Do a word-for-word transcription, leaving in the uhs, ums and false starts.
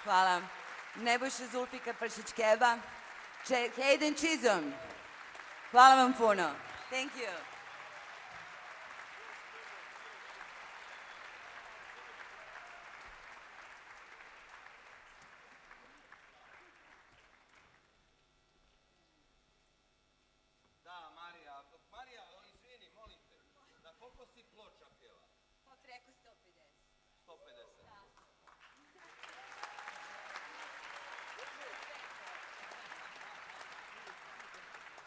Hvala. Nebojša Zulfikar Pršić-Keba, Hayden Chisholm. Hvala vam puno. Thank you.